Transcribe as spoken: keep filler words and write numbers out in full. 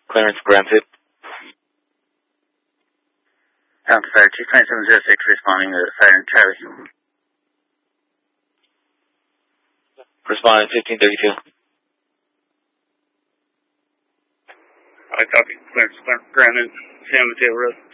Clearance granted. Alpha Fire two nine seven zero six responding to fire in Charlie. Responding fifteen thirty-two. I copy. Clearance granted. San Mateo Road.